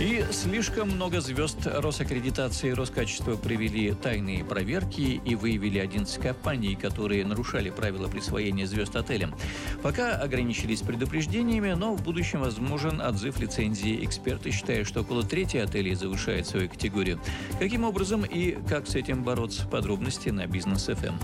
И слишком много звезд Росаккредитации и Роскачества провели тайные проверки и выявили 11 компаний, которые нарушали правила присвоения звезд отелям. Пока ограничились предупреждениями, но в будущем возможен отзыв лицензии. Эксперты считают, что около трети отелей завышает свою категорию. Каким образом и как с этим бороться? Подробности на Бизнес ФМ.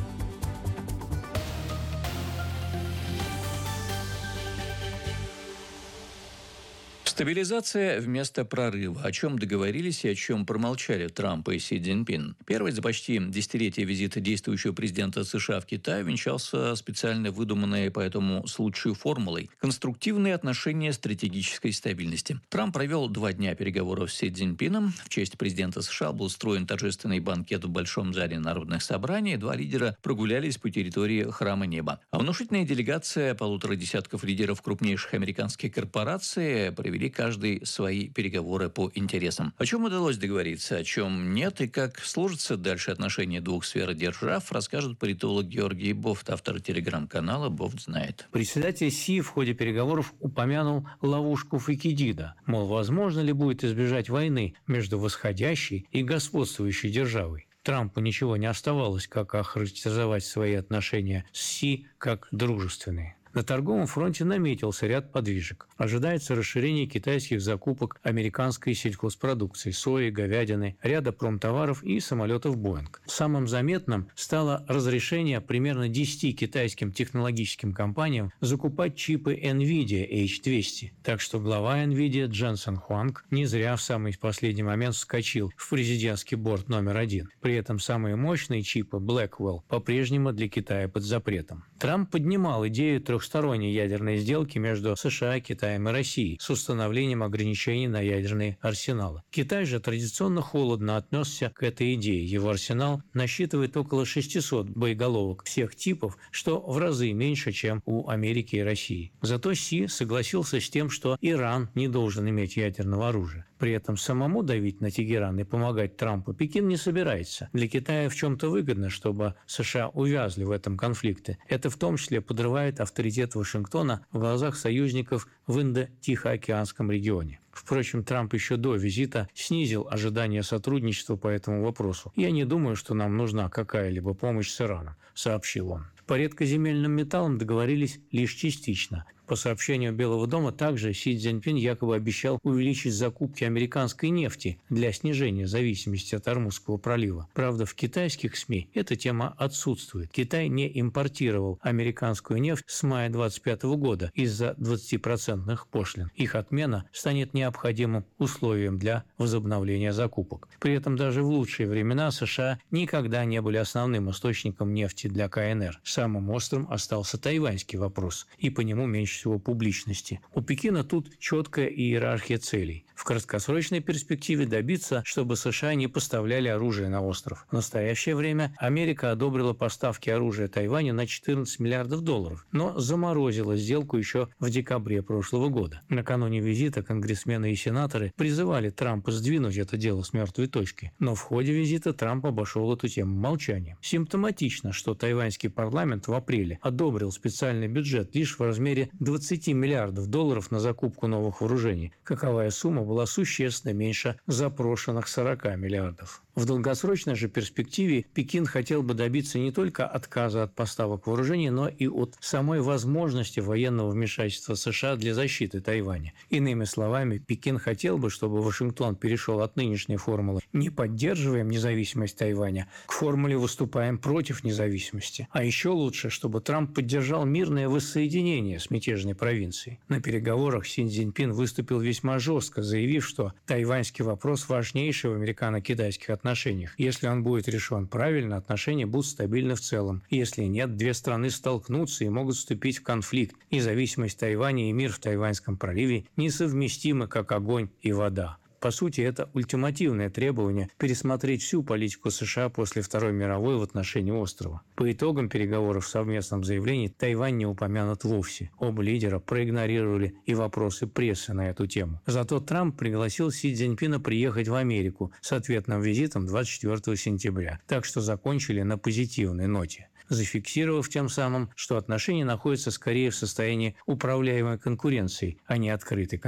Стабилизация вместо прорыва. О чем договорились и о чем промолчали Трамп и Си Цзиньпин. Первый за почти десятилетие визита действующего президента США в Китай венчался специально выдуманной по этому случаю формулой «Конструктивные отношения стратегической стабильности». Трамп провел 2 дня переговоров с Си Цзиньпином. В честь президента США был устроен торжественный банкет в Большом зале народных собраний. 2 лидера прогулялись по территории Храма Неба. А внушительная делегация 1,5 десятков лидеров крупнейших американских корпораций провели каждый свои переговоры по интересам. О чем удалось договориться, о чем нет и как сложатся дальше отношения двух сфер держав, расскажет политолог Георгий Бофт, автор телеграм-канала «Бофт знает». Председатель Си в ходе переговоров упомянул ловушку Фукидида. Мол, возможно ли будет избежать войны между восходящей и господствующей державой. Трампу ничего не оставалось, как охарактеризовать свои отношения с Си как дружественные. На торговом фронте наметился ряд подвижек. Ожидается расширение китайских закупок американской сельхозпродукции, сои, говядины, ряда промтоваров и самолетов «Боинг». Самым заметным стало разрешение примерно 10 китайским технологическим компаниям закупать чипы NVIDIA H200. Так что глава NVIDIA Дженсен Хуанг не зря в самый последний момент вскочил в президентский борд номер 1. При этом самые мощные чипы Blackwell по-прежнему для Китая под запретом. Трамп поднимал идею трехсторонней ядерной сделки между США, Китаем и Россией с установлением ограничений на ядерные арсеналы. Китай же традиционно холодно отнесся к этой идее. Его арсенал насчитывает около 600 боеголовок всех типов, что в разы меньше, чем у Америки и России. Зато Си согласился с тем, что Иран не должен иметь ядерного оружия. При этом самому давить на Тегеран и помогать Трампу Пекин не собирается. Для Китая в чем-то выгодно, чтобы США увязли в этом конфликте. Это в том числе подрывает авторитет Вашингтона в глазах союзников в Индо-Тихоокеанском регионе. Впрочем, Трамп еще до визита снизил ожидания сотрудничества по этому вопросу. «Я не думаю, что нам нужна какая-либо помощь с Ираном», – сообщил он. По редкоземельным металлам договорились лишь частично. По сообщению Белого дома, также Си Цзиньпин якобы обещал увеличить закупки американской нефти для снижения зависимости от Ормузского пролива. Правда, в китайских СМИ эта тема отсутствует. Китай не импортировал американскую нефть с мая 2025 года из-за 20% пошлин. Их отмена станет необходимым условием для возобновления закупок. При этом даже в лучшие времена США никогда не были основным источником нефти для КНР. Самым острым остался тайваньский вопрос, и по нему меньше всего публичности. У Пекина тут четкая иерархия целей. В краткосрочной перспективе добиться, чтобы США не поставляли оружие на остров. В настоящее время Америка одобрила поставки оружия Тайваню на $14 миллиардов, но заморозила сделку еще в декабре прошлого года. Накануне визита конгрессмены и сенаторы призывали Трампа сдвинуть это дело с мертвой точки, но в ходе визита Трамп обошел эту тему молчанием. Симптоматично, что тайваньский парламент в апреле одобрил специальный бюджет лишь в размере $20 миллиардов на закупку новых вооружений. Каковая сумма была существенно меньше запрошенных 40 миллиардов. В долгосрочной же перспективе Пекин хотел бы добиться не только отказа от поставок вооружений, но и от самой возможности военного вмешательства США для защиты Тайваня. Иными словами, Пекин хотел бы, чтобы Вашингтон перешел от нынешней формулы «не поддерживаем независимость Тайваня» к формуле «выступаем против независимости». А еще лучше, чтобы Трамп поддержал мирное воссоединение с мятежной провинцией. На переговорах Си Цзиньпин выступил весьма жестко, заявив, что тайваньский вопрос важнейший в американо-китайских отношениях. Если он будет решен правильно, отношения будут стабильны в целом. Если нет, две страны столкнутся и могут вступить в конфликт. Независимость Тайваня и мир в Тайваньском проливе несовместимы, как огонь и вода. По сути, это ультимативное требование пересмотреть всю политику США после Второй мировой в отношении острова. По итогам переговоров в совместном заявлении Тайвань не упомянут вовсе. Оба лидера проигнорировали и вопросы прессы на эту тему. Зато Трамп пригласил Си Цзиньпина приехать в Америку с ответным визитом 24 сентября. Так что закончили на позитивной ноте, зафиксировав тем самым, что отношения находятся скорее в состоянии управляемой конкуренции, а не открытой конкуренции.